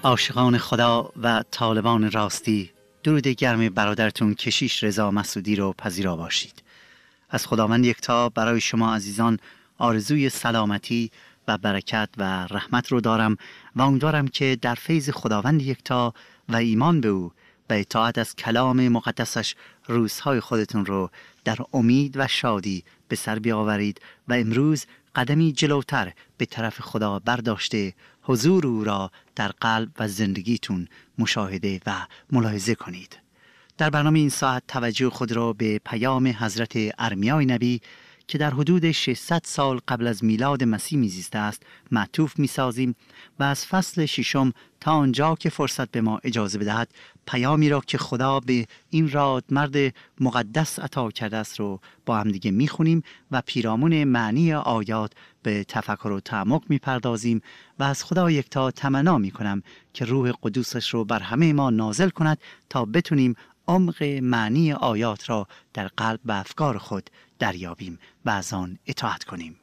عاشقان خدا و طالبان راستی، درود گرم برادرتون کشیش رضا مسعودی رو پذیرا باشید. از خداوند یکتا برای شما عزیزان آرزوی سلامتی و برکت و رحمت رو دارم و امیدوارم که در فیض خداوند یکتا و ایمان به او و اطاعت از کلام مقدسش روزهای خودتون رو در امید و شادی به سر بیاورید و امروز قدمی جلوتر به طرف خدا برداشته حضور او را در قلب و زندگیتون مشاهده و ملاحظه کنید. در برنامه این ساعت توجه خود را به پیام حضرت ارمیای نبی که در حدود 600 سال قبل از میلاد مسیح میزیسته است معطوف میسازیم و از فصل ششم تا آنجا که فرصت به ما اجازه بدهد پیامی را که خدا به این رادمرد مقدس عطا کرده است رو با هم دیگه میخونیم و پیرامون معنی آیات به تفکر و تعمق میپردازیم و از خدا یکتا تمنا میکنم که روح قدوسش رو بر همه ما نازل کند تا بتونیم عمق معنی آیات را در قلب و افکار خود دریابیم و از آن اطاعت کنیم.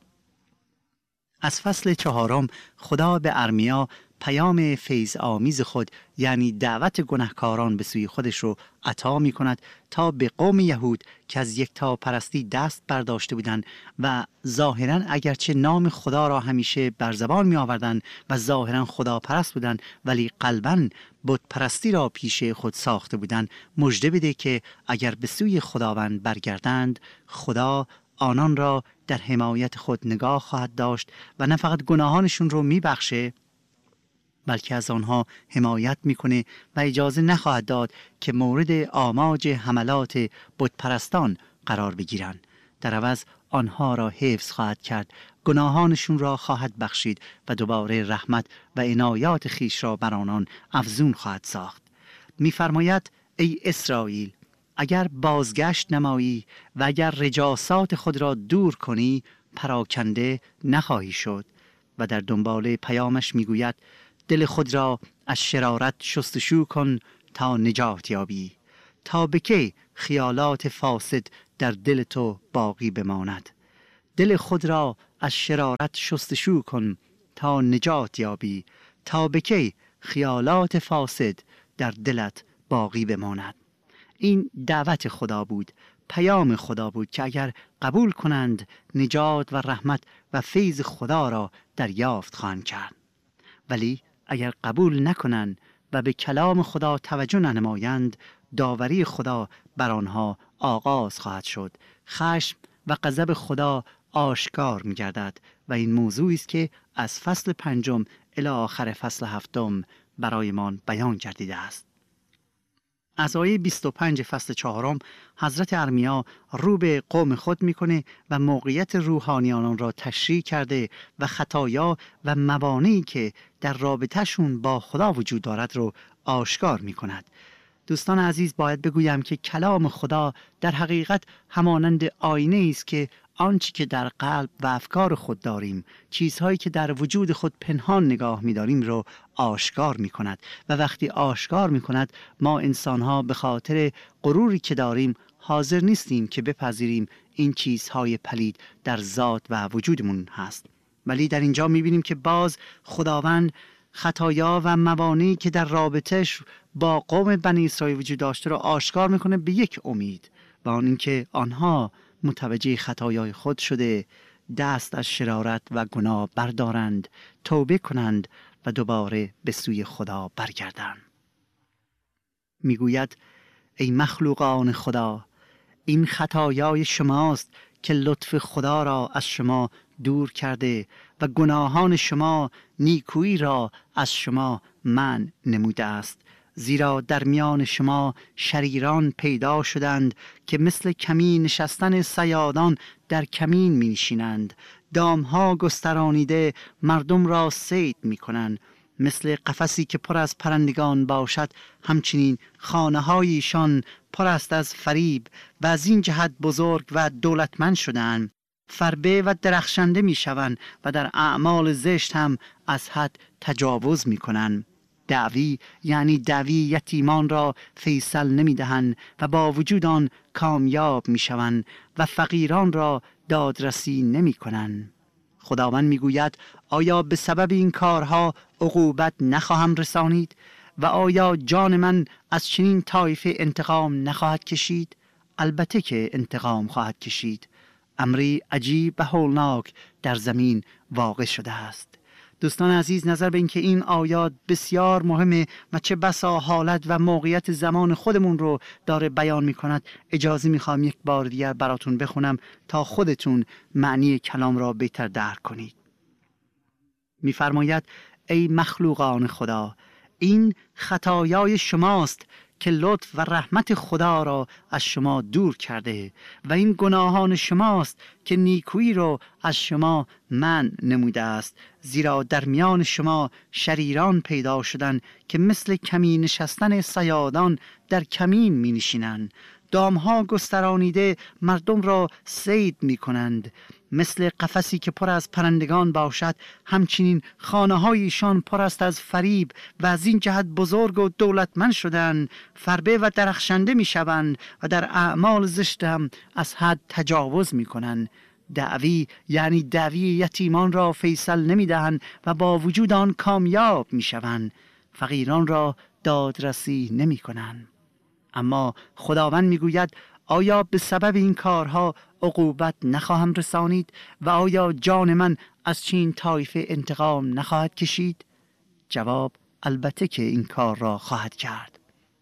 از فصل 4 خدا به ارمیا پیام فیض آمیز خود یعنی دعوت گناهکاران به سوی خودش رو عطا می کند تا به قوم یهود که از یکتاپرستی دست برداشته بودند و ظاهراً اگرچه نام خدا را همیشه بر زبان می آوردند و ظاهراً خدا پرست بودند ولی قلباً بت پرستی را پیش خود ساخته بودند، مژده بده که اگر به سوی خداوند برگردند خدا آنان را در حمایت خود نگاه خواهد داشت و نه فقط گناهانشون رو میبخشه بلکه از آنها حمایت میکنه و اجازه نخواهد داد که مورد آماج حملات بتپرستان قرار بگیرند. در عوض آنها را حفظ خواهد کرد، گناهانشون را خواهد بخشید و دوباره رحمت و عنایات خیش را بر آنان افزون خواهد ساخت. میفرماید ای اسرائیل، اگر بازگشت نمایی و اگر رجاسات خود را دور کنی پراکنده نخواهی شد. و در دنبال پیامش میگوید دل خود را از شرارت شستشو کن تا نجات یابی. تا به کی خیالات فاسد در دل تو باقی بماند؟ دل خود را از شرارت شستشو کن تا نجات یابی. تا به کی خیالات فاسد در دلت باقی بماند؟ این دعوت خدا بود، پیام خدا بود که اگر قبول کنند نجات و رحمت و فیض خدا را دریافت خواهند کرد. ولی اگر قبول نکنند و به کلام خدا توجه ننمایند داوری خدا بر آنها آغاز خواهد شد. خشم و غضب خدا آشکار می گردد و این موضوعی است که از فصل 5 الی آخر فصل 7 برایمان بیان گردیده است. از آیه 25 فصل 4 حضرت ارمیا رو به قوم خود میکنه و موقعیت روحانیان را تشریح کرده و خطایا و موانعی که در رابطهشون با خدا وجود دارد رو آشکار میکند. دوستان عزیز، باید بگویم که کلام خدا در حقیقت همانند آینه است که آنچه که در قلب و افکار خود داریم، چیزهایی که در وجود خود پنهان نگاه می‌داریم رو آشکار می‌کند و وقتی آشکار می‌کند ما انسان‌ها به خاطر غروری که داریم حاضر نیستیم که بپذیریم این چیزهای پلید در ذات و وجودمون هست. ولی در اینجا می‌بینیم که باز خداوند خطایا و موانعی که در رابطهش با قوم بنی اسرائیل وجود داشته را آشکار میکنه به یک امید و آن اینکه آنها متوجه خطایای خود شده دست از شرارت و گناه بردارند، توبه کنند و دوباره به سوی خدا برگردند. میگوید ای مخلوقان خدا، این خطایای شماست که لطف خدا را از شما دور کرده و گناهان شما نیکویی را از شما منع نموده است. زیرا در میان شما شریران پیدا شدند که مثل کمین نشستن صیادان در کمین می نشینند. دامها گسترانیده مردم را صید می کنند. مثل قفسی که پر از پرندگان باشد همچنین خانه هایشان پر است از فریب و از این جهت بزرگ و دولتمند شدند. فربه و درخشنده می شوند و در اعمال زشت هم از حد تجاوز می کنند. دعوی یعنی دعوی یتیمان را فیصل نمی دهند و با وجود آن کامیاب می شوند و فقیران را دادرسی نمی کنند. خداوند میگوید آیا به سبب این کارها عقوبت نخواهم رسانید و آیا جان من از چنین طایفه انتقام نخواهد کشید؟ البته که انتقام خواهد کشید. امری عجیب و هولناک در زمین واقع شده است. دوستان عزیز، نظر به اینکه این آیات بسیار مهمه و چه بسا حالت و موقعیت زمان خودمون رو داره بیان می کند، اجازه می خواهم یک بار دیگر براتون بخونم تا خودتون معنی کلام را بهتر درک کنید. می فرماید ای مخلوقان خدا، این خطایای شماست که لطف و رحمت خدا را از شما دور کرده و این گناهان شماست که نیکویی را از شما منع نموده است، زیرا در میان شما شریران پیدا شدند که مثل کمین نشستن صیادان در کمین می نشینند. دامها گسترانیده مردم را صید می کنند. مثل قفسی که پر از پرندگان باشد، همچنین خانه‌هایشان پر است از فریب و از این جهت بزرگ و دولتمند شدند. فربه و درخشنده می شوند و در اعمال زشت هم از حد تجاوز می کنند. دعوی یعنی دعوی یتیمان را فیصل نمی دهند و با وجود آن کامیاب می شوند. فقیران را دادرسی نمی کنند. اما خداوند میگوید آیا به سبب این کارها عقوبت نخواهم رسانید و آیا جان من از چین طایفه انتقام نخواهد کشید؟ جواب البته که این کار را خواهد کرد.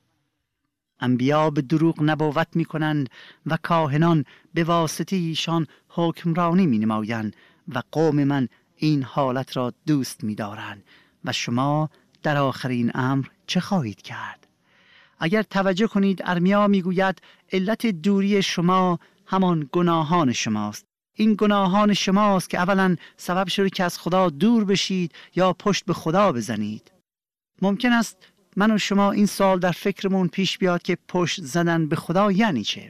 انبیا به دروغ نبوت می کنند و کاهنان به واسطه ایشان حکمرانی می نمایند و قوم من این حالت را دوست می دارند. و شما در آخرین امر چه خواهید کرد؟ اگر توجه کنید، ارمیا میگوید علت دوری شما همان گناهان شماست. این گناهان شماست که اولا سبب شده که از خدا دور بشید یا پشت به خدا بزنید. ممکن است من و شما این سال در فکرمون پیش بیاد که پشت زدن به خدا یعنی چه؟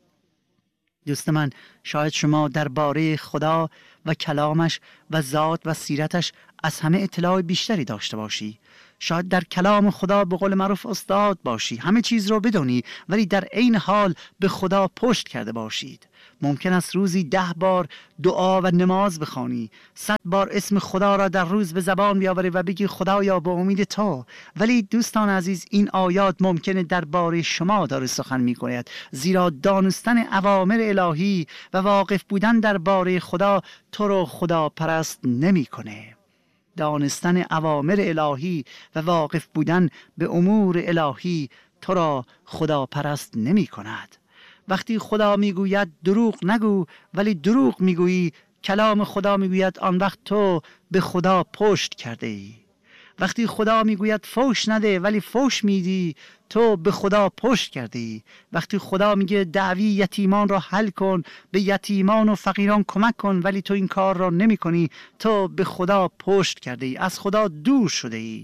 دوست من، شاید شما درباره خدا و کلامش و ذات و سیرتش از همه اطلاع بیشتری داشته باشی. شاید در کلام خدا به قول معروف استاد باشی، همه چیز رو بدونی، ولی در عین حال به خدا پشت کرده باشید. ممکن است روزی 10 بار دعا و نماز بخوانی، 100 بار اسم خدا را در روز به زبان بیاوری و بگی خدایا به امید تو. ولی دوستان عزیز، این آیات ممکنه درباره شما داره سخن می‌کند، زیرا دانستن اوامر الهی و واقف بودن درباره خدا تو رو خدا پرست نمی‌کنه. دانستن اوامر الهی و واقف بودن به امور الهی تو را خدا پرست نمی کند. وقتی خدا میگوید دروغ نگو ولی دروغ میگویی، کلام خدا میگوید آن وقت تو به خدا پشت کرده ای. وقتی خدا میگوید فوش نده ولی فوش میدی، تو به خدا پشت کردی. وقتی خدا میگه دعوی یتیمان را حل کن، به یتیمان و فقیران کمک کن، ولی تو این کار را نمی کنی، تو به خدا پشت کرده ای، از خدا دور شده ای.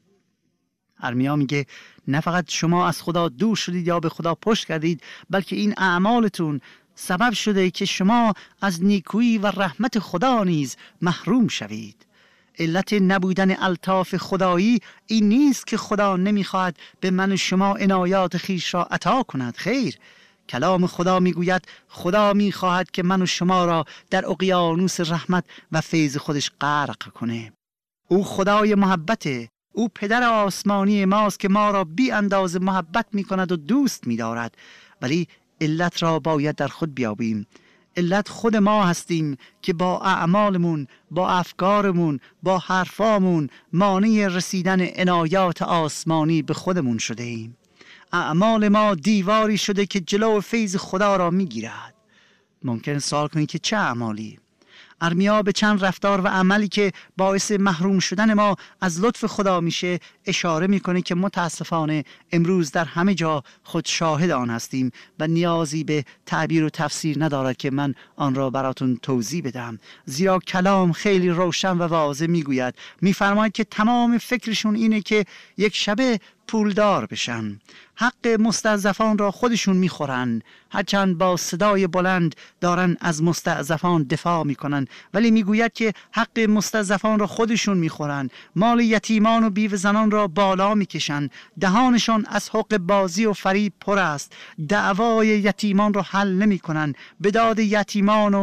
ارمیا میگه نه فقط شما از خدا دور شدید یا به خدا پشت کردید، بلکه این اعمالتون سبب شده که شما از نیکویی و رحمت خدا نیز محروم شوید. علت نبودن الطاف خدایی این نیست که خدا نمیخواهد به من و شما عنایات خیش را عطا کند. خیر، کلام خدا میگوید خدا میخواهد که من و شما را در اقیانوس رحمت و فیض خودش غرق کنه. او خدای محبته، او پدر آسمانی ماست که ما را بی اندازه محبت میکند و دوست میدارد. ولی علت را باید در خود بیابیم. علت خود ما هستیم که با اعمالمون، با افکارمون، با حرفامون مانع رسیدن عنایات آسمانی به خودمون شده ایم. اعمال ما دیواری شده که جلو فیض خدا را میگیرد. ممکن سوال کنید که چه اعمالی؟ ارمیا به چند رفتار و عملی که باعث محروم شدن ما از لطف خدا میشه اشاره میکنه که متاسفانه امروز در همه جا خود شاهد آن هستیم و نیازی به تعبیر و تفسیر ندارد که من آن را براتون توضیح بدم، زیرا کلام خیلی روشن و واضح میگوید، میفرماید که تمام فکرشون اینه که یک شبه پولدار بشن. حق مستضعفان را خودشون میخورن، هرچند با صدای بلند دارن از مستضعفان دفاع میکنن، ولی میگوید که حق مستضعفان را خودشون میخورن. مال یتیمان و بیوه زنان را بالا میکشن، دهانشان از حق بازی و فریب پر است. دعوای یتیمان را حل نمیکنن، به داد یتیمان و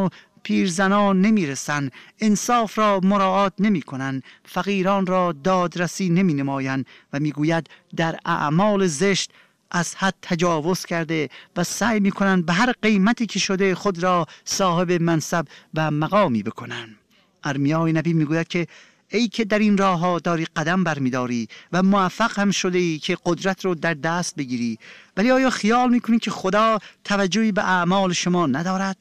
پیرزنان نمیرسن، انصاف را مراعات نمیکنن، فقیران را دادرسی نمینمایند و میگوید در اعمال زشت از حد تجاوز کرده و سعی میکنن به هر قیمتی که شده خود را صاحب منصب و مقامی بکنن. ارمیای نبی میگوید که ای که در این راه ها داری قدم برمیداری و موفق هم شده ای که قدرت رو در دست بگیری، ولی آیا خیال میکنی که خدا توجهی به اعمال شما ندارد؟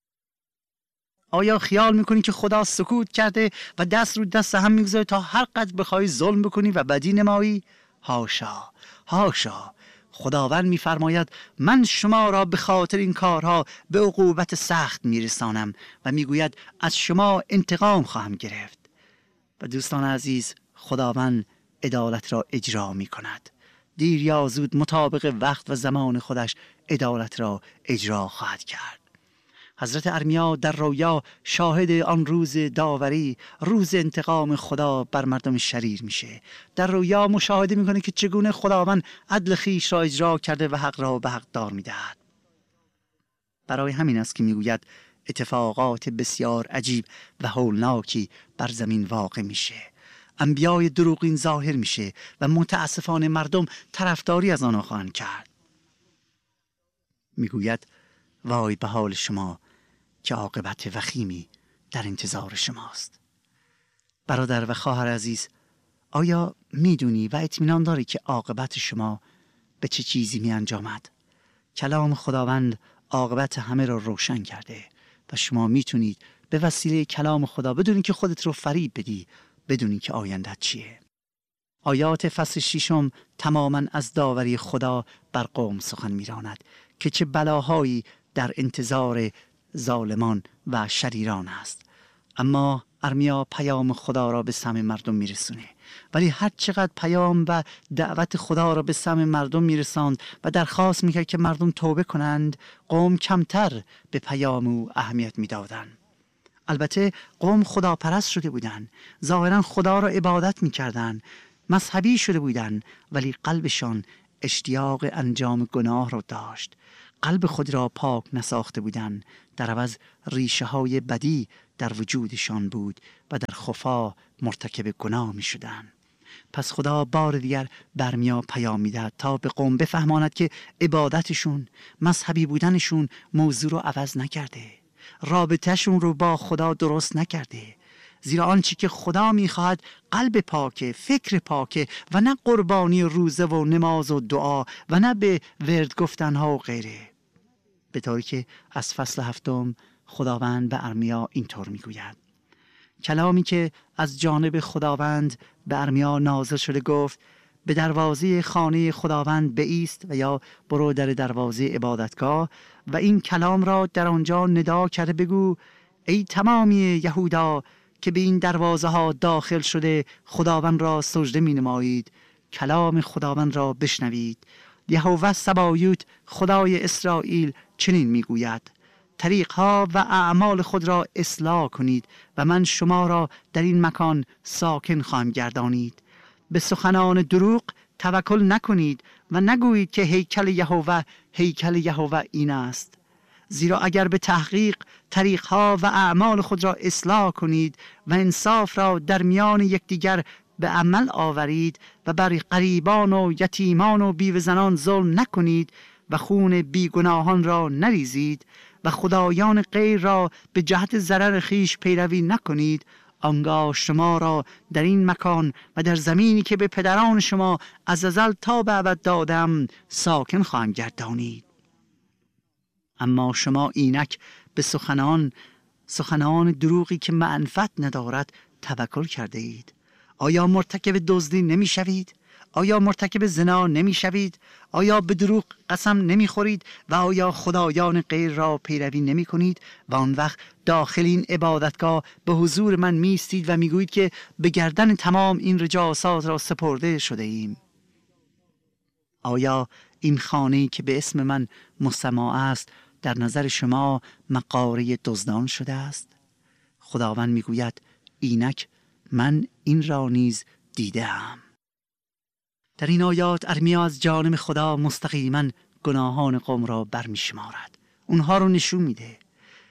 آیا خیال میکنی که خدا سکوت کرده و دست رو دست هم میگذاره تا هر قدر بخوای ظلم بکنی و بدی نمایی؟ حاشا، حاشا. خداوند میفرماید من شما را به خاطر این کارها به عقوبت سخت میرسانم و میگوید از شما انتقام خواهم گرفت. و دوستان عزیز، خداوند عدالت را اجرا می کند. دیر یا زود مطابق وقت و زمان خودش عدالت را اجرا خواهد کرد. حضرت ارمیا در رویا شاهد آن روز داوری، روز انتقام خدا بر مردم شریر میشه. در رویا مشاهده میکنه که چگونه خداوند عدل خیش را اجرا کرده و حق را به حق دار میدهد. برای همین است که میگوید اتفاقات بسیار عجیب و هولناکی بر زمین واقع میشه. انبیای دروغین ظاهر میشه و متاسفانه مردم طرفداری از آنها خواهند کرد. میگوید وای به حال شما که عاقبت وخیمی در انتظار شماست. برادر و خواهر عزیز، آیا میدونی و اطمینان داری که عاقبت شما به چه چیزی می انجامد؟ کلام خداوند عاقبت همه را روشن کرده و شما میتونید به وسیله کلام خدا بدونی که خودت رو فریب بدی، بدونی که آیندت چیه. آیات فصل 6 تماما از داوری خدا بر قوم سخن میراند که چه بلاهایی در انتظار ظالمان و شریران است. اما ارمیا پیام خدا را به سمع مردم میرسونه، ولی هر چقدر پیام و دعوت خدا را به سمع مردم میرساند و درخواست میکرد که مردم توبه کنند، قوم کمتر به پیام او اهمیت میدادند. البته قوم خداپرست شده بودند، ظاهرا خدا را عبادت میکردند، مذهبی شده بودند، ولی قلبشان اشتیاق انجام گناه را داشت. قلب خود را پاک نساخته بودند، در عوض ریشه های بدی در وجودشان بود و در خفا مرتکب گناه می شدند. پس خدا بار دیگر برمیا پیام میدهد تا به قوم بفهماند که عبادتشون، مذهبی بودنشون موضوع رو عوض نکرده، رابطهشون رو با خدا درست نکرده. زیرا آنچه که خدا میخواهد قلب پاکه، فکر پاکه و نه قربانی روزه و نماز و دعا و نه به ورد گفتنها و غیره. به طوری که از فصل 7 خداوند به ارمیا اینطور میگوید. کلامی که از جانب خداوند به ارمیا نازل شده گفت: به دروازه خانه خداوند بایست و یا برو در دروازه عبادتگاه و این کلام را در آنجا ندا کرده بگو: ای تمامی یهودا که به این دروازه ها داخل شده خداوند را سجده می نمایید، کلام خداوند را بشنوید. یهوه سبایوت خدای اسرائیل چنین می گوید: طریقها و اعمال خود را اصلاح کنید و من شما را در این مکان ساکن خواهم گردانید. به سخنان دروغ توکل نکنید و نگویید که هیکل یهوه این است. زیرا اگر به تحقیق طریقها و اعمال خود را اصلاح کنید و انصاف را در میان یکدیگر به عمل آورید و بر غریبان و یتیمان و بیوه‌زنان ظلم نکنید و خون بیگناهان را نریزید و خدایان غیر را به جهت ضرر خیش پیروی نکنید، آنگاه شما را در این مکان و در زمینی که به پدران شما از ازل تا به ابد دادم ساکن خواهم گردانید. اما شما اینک به سخنان دروغی که منفعت ندارد توکل کرده اید. آیا مرتکب دزدی نمی شوید؟ آیا مرتکب زنا نمی شوید؟ آیا به دروغ قسم نمی خورید؟ و آیا خدایان غیر را پیروی نمی کنید؟ و آن وقت داخل این عبادتگاه به حضور من می ایستید و می گویید که به گردن تمام این رجاسات را سپرده شده ایم. آیا این خانه‌ای که به اسم من مسمع است در نظر شما مغاره دزدان شده است؟ خداوند می گوید: اینک من این را نیز دیدم. در این آیات ارمیا از جانب خدا مستقیما گناهان قوم را برمی شمارد، اونها رو نشون میده.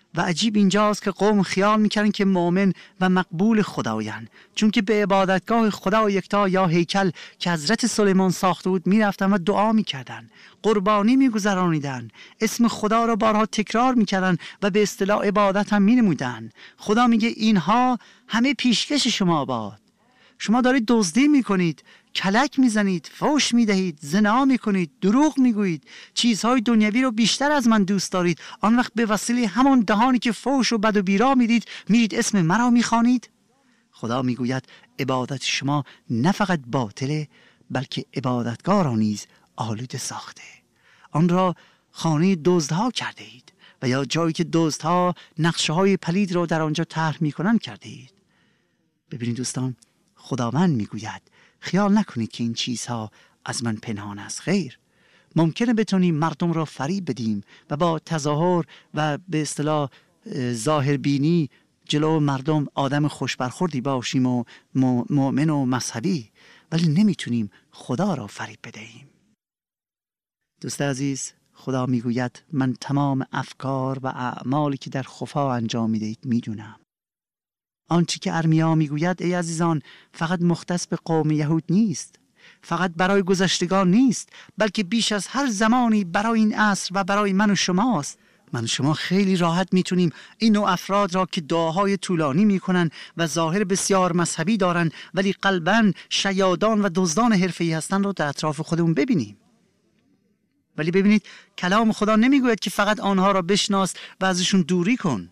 و عجیب اینجاست که قوم خیال میکردن که مؤمن و مقبول خدایند، چون که به عبادتگاه خدا یکتا یا هیکل که حضرت سلیمان ساخته بود میرفتن و دعا میکردن، قربانی میگذرانیدن، اسم خدا را بارها تکرار میکردن و به اصطلاح عبادت هم مینمودن. خدا میگه اینها همه پیشکش شما باد. شما دارید دزدی میکنید، کلک میزنید، فحش میدهید، زنا میکنید، دروغ میگویید، چیزهای دنیوی رو بیشتر از من دوست دارید. آن وقت به وسیله همان دهانی که فحش و بد و بیرا میدید میرید اسم مرا میخوانید. خدا میگوید عبادت شما نه فقط باطله، بلکه عبادتگاه را نیز آلوده ساخته. آن را خانه دزدها کرده اید و یا جایی که دزدها نقشه های پلید را در آنجا طرح میکنن کرده اید. ببینید دوستان، خداوند میگوید خیال نکنید که این چیزها از من پنهان است. خیر، ممکنه بتونیم مردم را فریب بدیم و با تظاهر و به اصطلاح ظاهر بینی جلو مردم آدم خوشبرخوردی باشیم و مؤمن و مذهبی، ولی نمیتونیم خدا را فریب بدهیم. دوست عزیز، خدا میگوید من تمام افکار و اعمالی که در خفا انجام میدهید میدونم. آنچه که ارمیا میگوید ای عزیزان فقط مختص به قوم یهود نیست، فقط برای گذشتگان نیست، بلکه بیش از هر زمانی برای این عصر و برای من و شماست. من و شما خیلی راحت میتونیم این نوع افراد را که دعاهای طولانی میکنن و ظاهر بسیار مذهبی دارن ولی قلباً شیادان و دزدان حرفه‌ای هستن رو در اطراف خودمون ببینیم. ولی ببینید کلام خدا نمیگوید که فقط آنها را بشناس و ازشون دوری کن،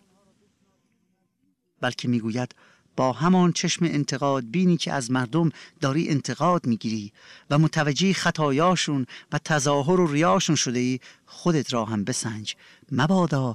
بلکه میگوید با همان چشم انتقاد بینی که از مردم داری انتقاد میگیری و متوجه خطایاشون و تظاهر و ریاشون شده ای، خودت را هم بسنج، مبادا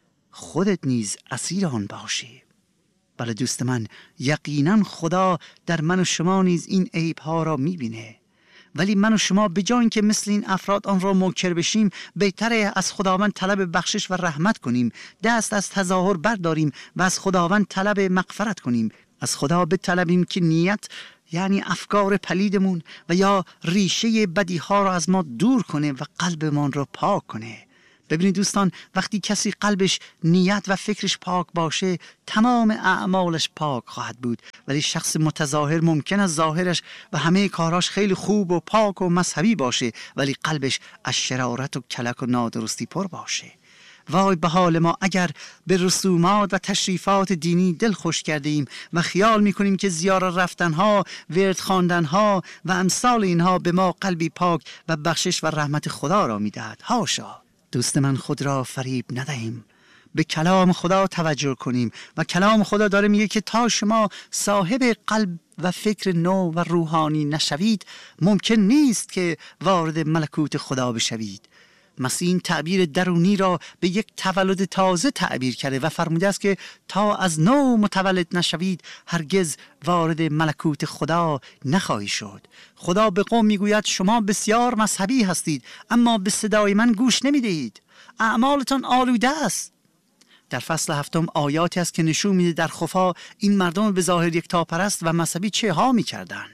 خودت نیز اسیر آن باشی. بله دوست من، یقینا خدا در من و شما نیز این عیب‌ها را میبینه، ولی من و شما به جای اینکه مثل این افراد آن را منکر بشیم، بهتره از خداوند طلب بخشش و رحمت کنیم، دست از تظاهر برداریم و از خداوند طلب مغفرت کنیم. از خدا بطلبیم که نیت، یعنی افکار پلیدمون و یا ریشه بدیها را از ما دور کنه و قلبمان را پاک کنه. ببینید دوستان، وقتی کسی قلبش، نیت و فکرش پاک باشه، تمام اعمالش پاک خواهد بود. ولی شخص متظاهر ممکن است ظاهرش و همه کاراش خیلی خوب و پاک و مذهبی باشه ولی قلبش از شرارت و کلک و نادرستی پر باشه. وای به حال ما اگر به رسومات و تشریفات دینی دل خوش کرده ایم و خیال میکنیم که زیارت رفتنها، ورد خواندنها و امثال اینها به ما قلبی پاک و بخشش و رحمت خدا را میدهد. حاشا. دوست من، خود را فریب ندهیم، به کلام خدا توجه کنیم و کلام خدا داره میگه که تا شما صاحب قلب و فکر نو و روحانی نشوید ممکن نیست که وارد ملکوت خدا بشوید. مسیح این تعبیر درونی را به یک تولد تازه تعبیر کرده و فرموده است که تا از نو متولد نشوید هرگز وارد ملکوت خدا نخواهی شد. خدا به قوم میگوید شما بسیار مذهبی هستید اما به صدای من گوش نمیدهید، اعمالتان آلوده است. در فصل 7 آیاتی است که نشون میده در خفا این مردم به ظاهر یکتاپرست و مذهبی چه ها میکردن.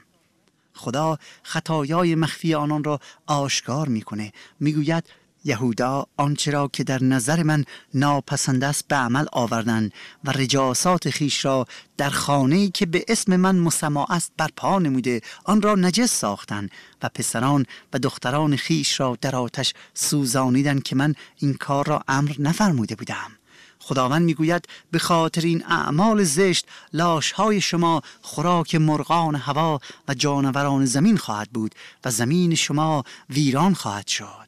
خدا خطایای مخفی آنان را آشکار میکنه. میگوید یهودا آنچه را که در نظر من ناپسند است به عمل آوردند و رجاسات خیش را در خانه‌ای که به اسم من مسمع است برپا نموده آن را نجس ساختند و پسران و دختران خیش را در آتش سوزانیدند که من این کار را امر نفرموده بودم. خداوند میگوید به خاطر این اعمال زشت لاشهای شما خوراک مرغان هوا و جانوران زمین خواهد بود و زمین شما ویران خواهد شد.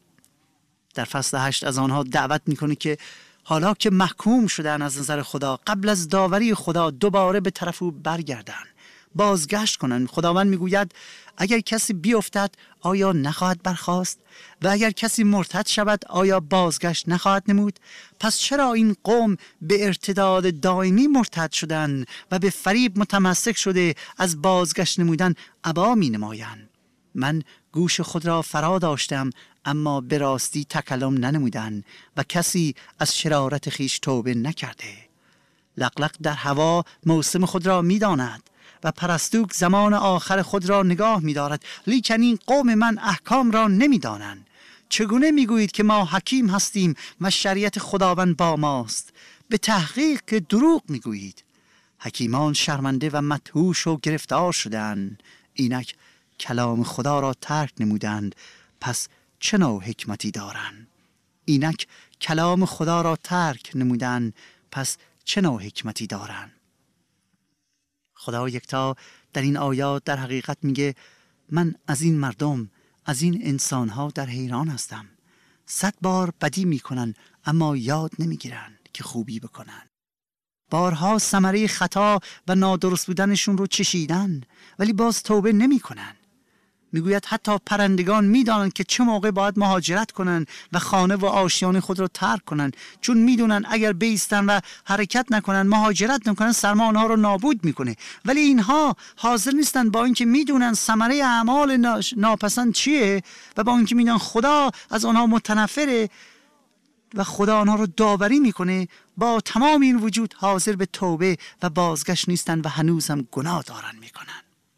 در فصل 8 از آنها دعوت میکنه که حالا که محکوم شدن از نظر خدا قبل از داوری خدا دوباره به طرف او برگردن، بازگشت کنن. خداوند میگوید اگر کسی بیفتد آیا نخواهد برخاست و اگر کسی مرتد شود آیا بازگشت نخواهد نمود؟ پس چرا این قوم به ارتداد دائمی مرتد شدن و به فریب متمسک شده از بازگشت نمودن ابا می نمایند؟ من گوش خود را فرا داشتم اما به راستی تکلم ننمودن و کسی از شرارت خیش توبه نکرده. لقلق در هوا موسم خود را می‌داند و پرستوک زمان آخر خود را نگاه می‌دارد، لیکن این قوم من احکام را نمی‌دانند. چگونه می‌گویید که ما حکیم هستیم و شریعت خداوند با ماست؟ به تحقیق دروغ میگویید. حکیمان شرمنده و مدهوش و گرفتار شدند. اینک کلام خدا را ترک نمودند، پس چه نوع حکمتی دارند؟ اینک کلام خدا را ترک نمودند، پس چه نوع حکمتی دارند؟ خدا یکتا در این آیات در حقیقت میگه من از این مردم، از این انسانها در حیران هستم. 100 بار بدی میکنن اما یاد نمیگیرن که خوبی بکنن. بارها ثمره خطا و نادرست بودنشون رو چشیدن ولی باز توبه نمیکنن. میگوید حتی پرندگان میدانند که چه موقع باید مهاجرت کنن و خانه و آشیان خود رو ترک کنن، چون میدونن اگر بیستن و حرکت نکنن، مهاجرت نکنن، سرما آنها رو نابود میکنه. ولی اینها حاضر نیستن، با اینکه میدونن ثمره اعمال ناپسند چیه و با اینکه میدونن خدا از آنها متنفره و خدا آنها رو داوری میکنه، با تمام این وجود حاضر به توبه و بازگشت نیستن و هنوز هم گناه دارن میکنن.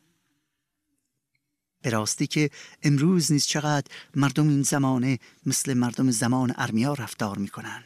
به راستی که امروز نیز چقدر مردم این زمانه مثل مردم زمان ارمیا رفتار میکنن.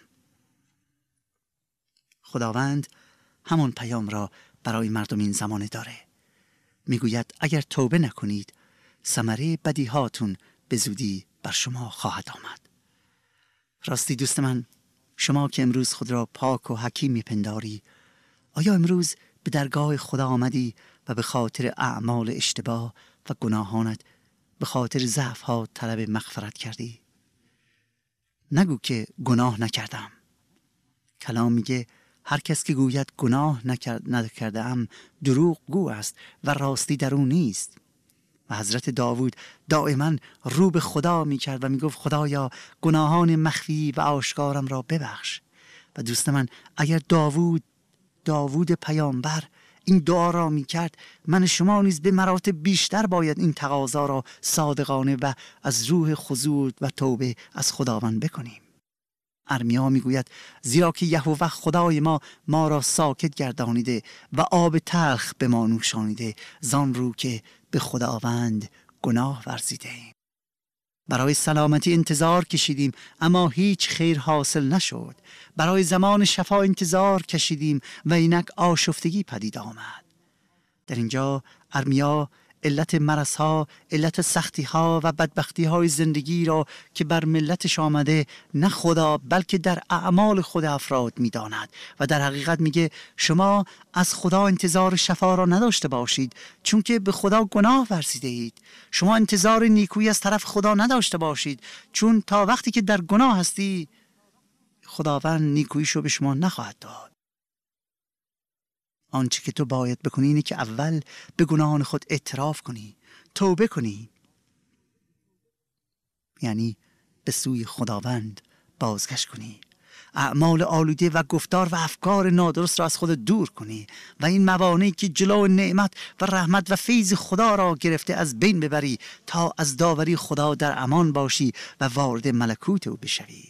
خداوند همون پیام را برای مردم این زمانه داره. میگوید اگر توبه نکنید ثمره بدیهاتون به زودی بر شما خواهد آمد. راستی دوست من، شما که امروز خود را پاک و حکیم میپنداری، آیا امروز به درگاه خدا آمدی و به خاطر اعمال اشتباه و گناهانت، به خاطر ضعف‌ها طلب مغفرت کردی؟ نگو که گناه نکردم. کلام میگه هر کس که گوید گناه نکردم دروغ گو است و راستی در او نیست. و حضرت داوود دائما رو به خدا میکرد و میگفت خدایا گناهان مخفی و آشکارم را ببخش. و دوست من، اگر داوود پیامبر این دعا را میکرد، من شما نیز به مراتب بیشتر باید این تقاضا را صادقانه و از روح خضوع و توبه از خداوند بکنیم. ارمیا میگوید زیرا که یهوه خدای ما را ساکت گردانیده و آب تلخ به ما نوشانیده، زان رو که به خداوند گناه ورزیده ایم. برای سلامتی انتظار کشیدیم اما هیچ خیر حاصل نشد. برای زمان شفا انتظار کشیدیم و اینک آشفتگی پدید آمد. در اینجا ارمیا علت مرضها، علت سختیها و بدبختیهای زندگی را که بر ملتش آمده نه خدا بلکه در اعمال خود افراد می‌داند و در حقیقت میگه شما از خدا انتظار شفا را نداشته باشید چون که به خدا گناه ورزیده اید. شما انتظار نیکویی از طرف خدا نداشته باشید چون تا وقتی که در گناه هستی خداوند نیکوییشو به شما نخواهد داد. آنچه که تو باید بکنی اینه که اول به گناهان خود اعتراف کنی، توبه کنی، یعنی به سوی خداوند بازگشت کنی، اعمال آلوده و گفتار و افکار نادرست را از خود دور کنی و این موانعی که جلو نعمت و رحمت و فیض خدا را گرفته از بین ببری تا از داوری خدا در امان باشی و وارد ملکوت او بشوی.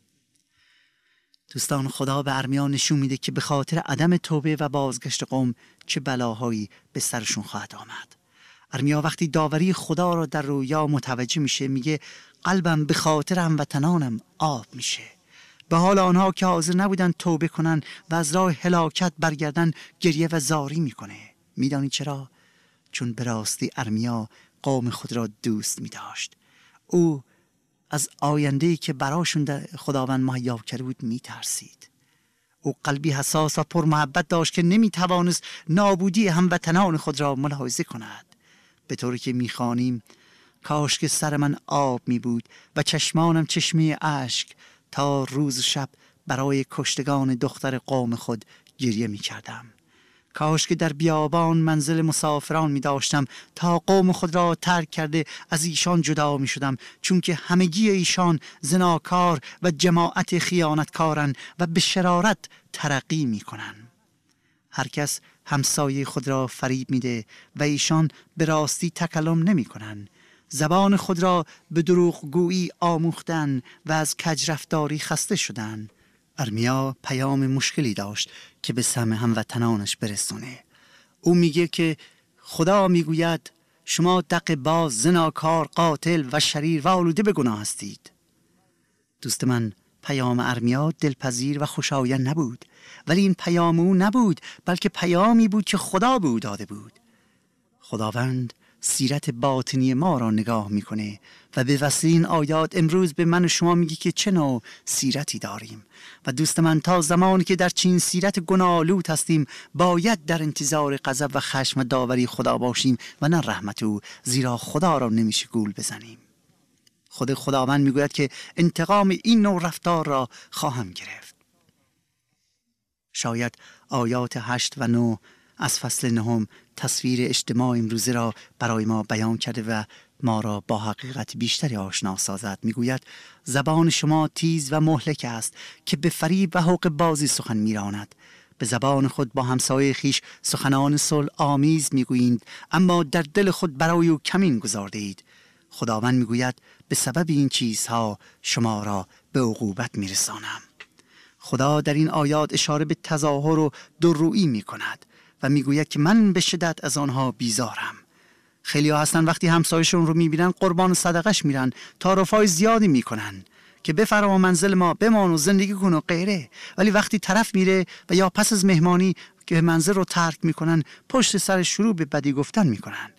دوستان، خدا به ارمیا نشون میده که به خاطر عدم توبه و بازگشت قوم چه بلاهایی به سرشون خواهد آمد. ارمیا وقتی داوری خدا را در رویا متوجه میشه میگه قلبم به خاطر هموطنانم آب میشه. به حال آنها که حاضر نبودن توبه کنن و از راه هلاکت برگردن گریه و زاری میکنه. میدانی چرا؟ چون به راستی ارمیا قوم خود را دوست میداشت. او از آینده‌ای که براشون در خداوند مهیا کرده بود میترسید. او قلبی حساس و پر محبت داشت که نمیتوانست نابودی هموطنان خود را ملاحظه کند. به طوری که میخوانیم کاش که سر من آب میبود و چشمانم چشمه اشک، تا روز شب برای کشتگان دختر قوم خود گریه میکردم. کاش که در بیابان منزل مسافران می داشتم تا قوم خود را ترک کرده از ایشان جدا می شدم، چون که همگی ایشان زناکار و جماعت خیانتکارن و به شرارت ترقی می کنن. هر کس همسایه خود را فریب می ده و ایشان به راستی تکلم نمی کنن. زبان خود را به دروغگویی آموختن و از کجرفتاری خسته شدن. ارمیا پیام مشکلی داشت که به سمع هموطنانش برسونه. او میگه که خدا میگوید شما دق باز، زناکار، قاتل و شریر و آلوده به گناه هستید. دوست من، پیام ارمیا دلپذیر و خوشایند نبود، ولی این پیام او نبود، بلکه پیامی بود که خدا به او داده بود. خداوند سیرت باطنی ما را نگاه میکنه و به وسیله این آیات امروز به من و شما میگه که چه نوع سیرتی داریم. و دوست من، تا زمانی که در چین سیرت گناه‌آلود هستیم باید در انتظار غضب و خشم و داوری خدا باشیم و نه رحمت او، زیرا خدا را نمیشه گول بزنیم. خداوند میگوید که انتقام این نوع رفتار را خواهم گرفت. شاید آیات 8 و 9 از فصل 9 تصویر اجتماع امروزه را برای ما بیان کرده و ما را با حقیقت بیشتری آشنا سازد. میگوید زبان شما تیز و مهلک است که به فریب و حق بازی سخن میراند. به زبان خود با همسایه خیش سخنان صلح آمیز میگویید، اما در دل خود برای او کمین گذارده اید. خداوند میگوید به سبب این چیزها شما را به عقوبت میرسانم. خدا در این آیات اشاره به تظاهر و دورویی میکند و میگوید که من به شدت از آنها بیزارم. خیلی ها هستن وقتی همسایشون رو میبینن قربان صدقش میرن، تعارفای زیادی میکنن که بفرما منزل ما بمان و زندگی کن و غیره، ولی وقتی طرف میره و یا پس از مهمانی که منزل رو ترک میکنن پشت سر شروع به بدی گفتن میکنن.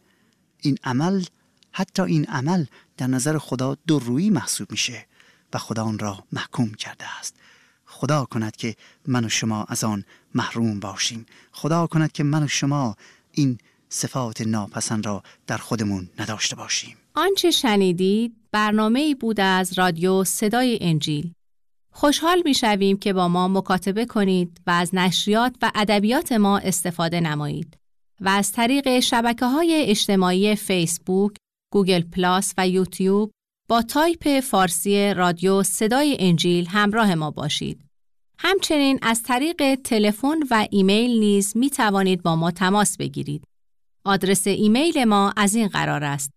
حتی این عمل در نظر خدا دورویی محسوب میشه و خدا آن را محکوم کرده است. خدا کند که من و شما از آن محروم باشیم. خدا کند که من و شما این صفات ناپسند را در خودمون نداشته باشیم. آنچه شنیدید برنامه‌ای بود از رادیو صدای انجیل. خوشحال می‌شویم که با ما مکاتبه کنید و از نشریات و ادبیات ما استفاده نمایید و از طریق شبکه‌های اجتماعی فیسبوک، گوگل پلاس و یوتیوب با تایپ فارسی رادیو صدای انجیل همراه ما باشید. همچنین از طریق تلفن و ایمیل نیز می توانید با ما تماس بگیرید. آدرس ایمیل ما از این قرار است: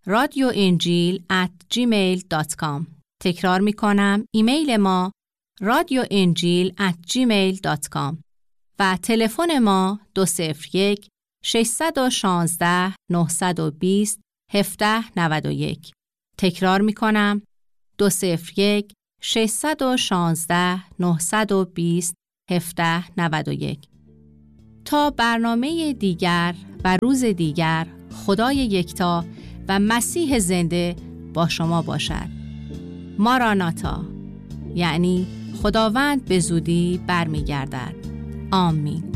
radioinjil@gmail.com. تکرار می کنم، ایمیل ما radioinjil@gmail.com و تلفن ما 201 616 920 1791. تکرار می کنم، 201 616 920 1791. تا برنامه دیگر و روز دیگر، خدای یکتا و مسیح زنده با شما باشد. ماراناتا، یعنی خداوند به زودی برمیگردد. آمین.